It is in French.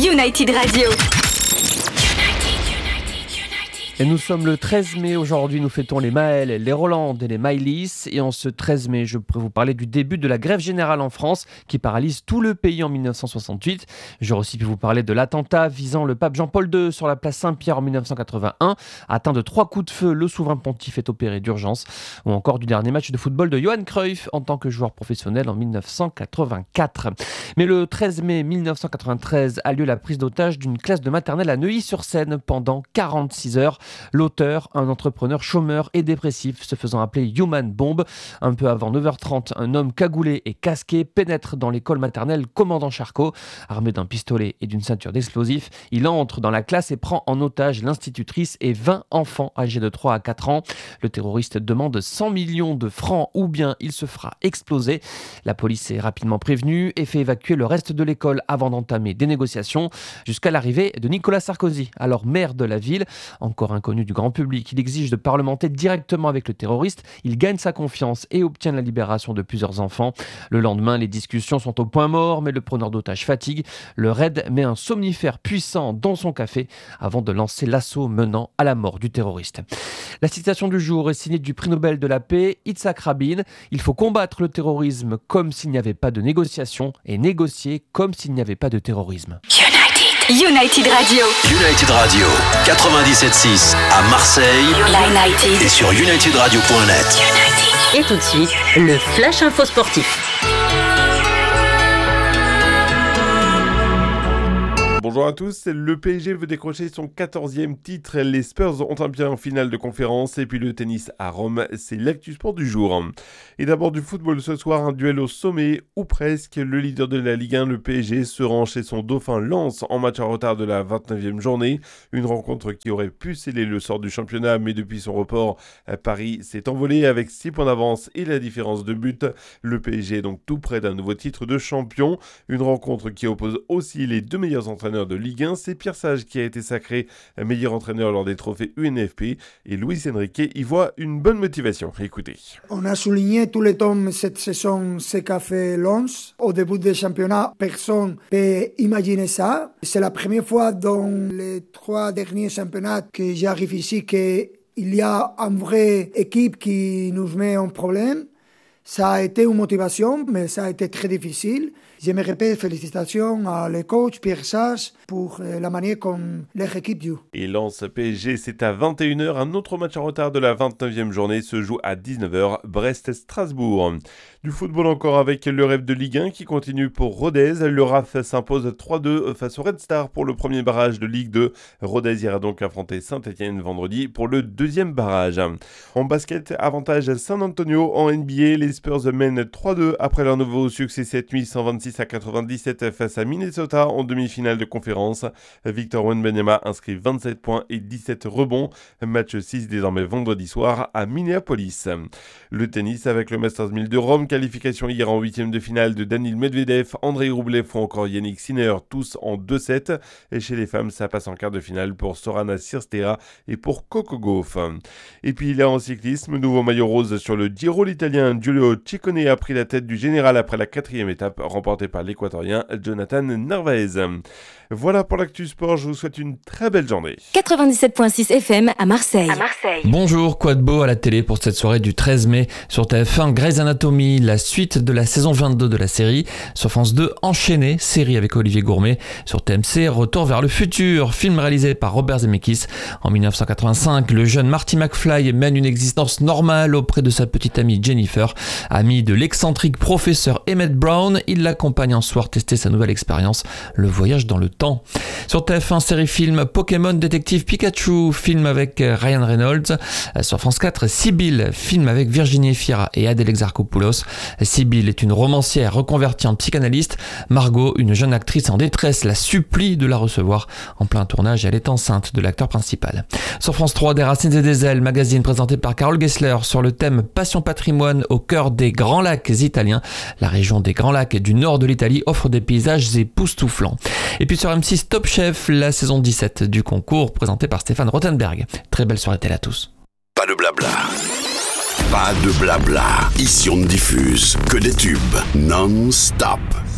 United Radio. Et nous sommes le 13 mai, aujourd'hui nous fêtons les Maël, les Roland et les Maëlys. Et en ce 13 mai, je pourrais vous parler du début de la grève générale en France qui paralyse tout le pays en 1968. J'aurais aussi pu vous parler de l'attentat visant le pape Jean-Paul II sur la place Saint-Pierre en 1981. Atteint de 3 coups de feu, le souverain pontife est opéré d'urgence. Ou encore du dernier match de football de Johan Cruyff en tant que joueur professionnel en 1984. Mais le 13 mai 1993 a lieu la prise d'otage d'une classe de maternelle à Neuilly-sur-Seine pendant 46 heures. L'auteur, un entrepreneur chômeur et dépressif se faisant appeler Human Bomb. Un peu avant 9h30, un homme cagoulé et casqué pénètre dans l'école maternelle Commandant Charcot. Armé d'un pistolet et d'une ceinture d'explosifs, il entre dans la classe et prend en otage l'institutrice et 20 enfants âgés de 3 à 4 ans. Le terroriste demande 100 millions de francs ou bien il se fera exploser. La police est rapidement prévenue et fait évacuer le reste de l'école avant d'entamer des négociations jusqu'à l'arrivée de Nicolas Sarkozy, alors maire de la ville. Encore inconnu du grand public, il exige de parlementer directement avec le terroriste, il gagne sa confiance et obtient la libération de plusieurs enfants. Le lendemain, les discussions sont au point mort, mais le preneur d'otages fatigue. Le raid met un somnifère puissant dans son café avant de lancer l'assaut menant à la mort du terroriste. La citation du jour est signée du prix Nobel de la paix, Yitzhak Rabin. Il faut combattre le terrorisme comme s'il n'y avait pas de négociation et négocier comme s'il n'y avait pas de terrorisme. United Radio. United Radio 97.6 à Marseille et sur unitedradio.net. Et tout de suite, le Flash Info Sportif. Bonjour à tous, le PSG veut décrocher son 14e titre, les Spurs ont un pied en finale de conférence et puis le tennis à Rome, c'est l'actu sport du jour. Et d'abord du football ce soir, un duel au sommet ou presque, le leader de la Ligue 1, le PSG, se rend chez son dauphin Lens en match en retard de la 29e journée, une rencontre qui aurait pu sceller le sort du championnat mais depuis son report, Paris s'est envolé avec 6 points d'avance et la différence de but. Le PSG est donc tout près d'un nouveau titre de champion, une rencontre qui oppose aussi les deux meilleurs entraîneurs de Ligue 1, c'est Pierre Sage qui a été sacré meilleur entraîneur lors des trophées UNFP et Luis Enrique y voit une bonne motivation. Écoutez. On a souligné tous les temps cette saison ce qu'a fait Lens. Au début du championnat, personne ne peut imaginer ça. C'est la première fois dans les 3 derniers championnats que j'arrive ici qu'il y a une vraie équipe qui nous met en problème. Ça a été une motivation, mais ça a été très difficile. Je me répète, félicitations à les coachs, Pierre Sage, pour la manière comme leur équipe joue. Et Lens PSG, c'est à 21h. Un autre match en retard de la 29e journée se joue à 19h, Brest-Strasbourg. Du football encore avec le rêve de Ligue 1 qui continue pour Rodez. Le RAF s'impose 3-2 face au Red Star pour le premier barrage de Ligue 2. Rodez ira donc affronter Saint-Etienne vendredi pour le deuxième barrage. En basket, avantage San Antonio en NBA. Les Spurs mènent 3-2 après leur nouveau succès cette nuit 126-97 face à Minnesota en demi-finale de conférence. Victor Wembanyama inscrit 27 points et 17 rebonds. Match 6 désormais vendredi soir à Minneapolis. Le tennis avec le Masters 1000 de Rome. Qualification hier en 8e de finale de Daniil Medvedev, Andrei Rublev ou encore Yannick Sinner, tous en 2-7. Et chez les femmes, ça passe en quart de finale pour Sorana Cirstea et pour Coco Gauff. Et puis il est en cyclisme, nouveau maillot rose sur le Giro. L'Italien Giulio Ciccone a pris la tête du général après la 4e étape, remportée par l'Équatorien Jonathan Narvaez. Voilà pour l'actu sport, je vous souhaite une très belle journée. 97.6 FM à Marseille. Bonjour, quoi de beau à la télé pour cette soirée du 13 mai sur TF1, Grey's Anatomy, la suite de la saison 22 de la série. Sur France 2, Enchaîné, série avec Olivier Gourmet. Sur TMC, Retour vers le futur, film réalisé par Robert Zemeckis. En 1985, le jeune Marty McFly mène une existence normale auprès de sa petite amie Jennifer. Ami de l'excentrique professeur Emmett Brown, il l'accompagne un soir tester sa nouvelle expérience, le voyage dans le temps. Sur TF1, série-film Pokémon Détective Pikachu, film avec Ryan Reynolds. Sur France 4, Sibylle, film avec Virginie Efira et Adèle Exarchopoulos. Sibylle est une romancière reconvertie en psychanalyste. Margot, une jeune actrice en détresse, la supplie de la recevoir. En plein tournage, elle est enceinte de l'acteur principal. Sur France 3, Des racines et des ailes, magazine présenté par Carole Gessler sur le thème Passion patrimoine au cœur des Grands Lacs italiens. La région des Grands Lacs du nord de l'Italie offre des paysages époustouflants. Et puis sur M6, Top Chef, la saison 17 du concours présenté par Stéphane Rothenberg. Très belle soirée télé à tous. Pas de blabla. Pas de blabla. Ici on ne diffuse que des tubes non-stop.